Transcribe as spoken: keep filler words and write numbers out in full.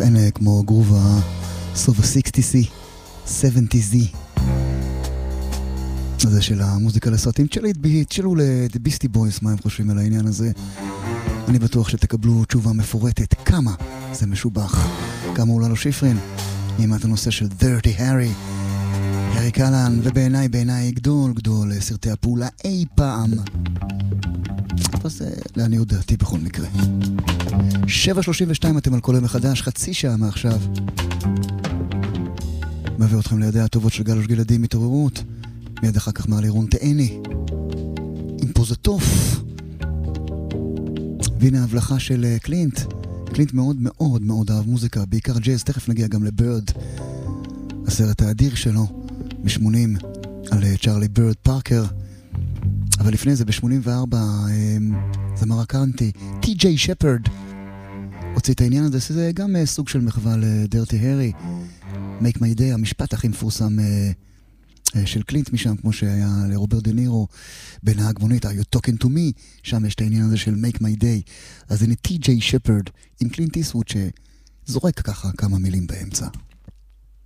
אין כמו גרוב הסוף ה-שישים, שבעים זי. הזה של המוזיקה לסרטים. תשאלו לביסטי בויס מה הם חושבים על העניין הזה. אני בטוח שתקבלו תשובה מפורטת כמה זה משובח, כמה אולי לא שיפרין עם את הנושא של Dirty Harry, הארי קלן, ובעיניי בעיניי גדול גדול סרטי הפעולה אי פעם. אז לעניות דעתי בכל מקרה. שבע שלושים ושתיים אתם על כל יום מחדש, חצי שעה מעכשיו מביא אתכם לידי הטובות של גלוש גלעדים מתעוררות. מיד אחר כך מעלה רון תאני עם פוזטוף, והנה ההבלחה של קלינט. קלינט מאוד מאוד מאוד אהב מוזיקה, בעיקר ג'אז. תכף נגיע גם לבירד, הסרט האדיר שלו ב-שמונים על צ'ארלי בירד פארקר. אבל לפני זה ב-שמונים וארבע זמר הקאנטי טי ג'יי שפרד הוציא את העניין הזה, שזה גם סוג של מחווה לדירטי הרי. Make My Day, המשפט הכי מפורסם של קלינט משם, כמו שהיה לרוברט דה נירו בנהג מונית, Are you talking to me? שם יש את העניין הזה של Make My Day. אז הנה טי ג'יי שפרד עם קלינט איסווד שזורק ככה כמה מילים באמצע.